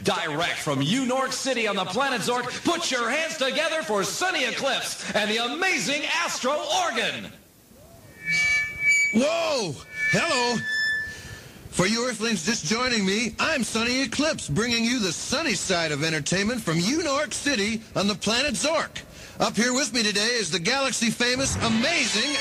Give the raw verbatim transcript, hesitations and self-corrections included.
Direct from U-Nork City on the planet Zork, put your hands together for Sunny Eclipse and the amazing Astro Organ. Whoa! Hello! For you Earthlings just joining me, I'm Sunny Eclipse, bringing you the sunny side of entertainment from U-Nork City on the planet Zork. Up here with me today is the galaxy-famous, amazing